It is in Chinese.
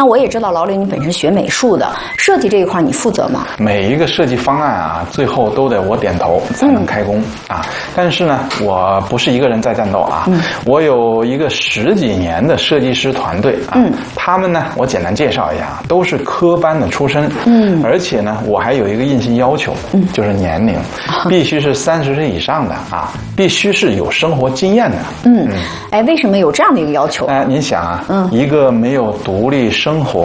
那我也知道老李你本身学美术的，设计这一块你负责吗？ 每一个设计方案啊，最后都得我点头才能开工啊。但是呢，我不是一个人在战斗啊，我有一个10几年的设计师团队啊，他们呢，我简单介绍一下，都是科班的出身，而且呢，我还有一个硬性要求，就是年龄必须是30岁以上的啊，必须是有生活经验的。 哎，为什么有这样的一个要求？ 您想啊，一个没有独立生活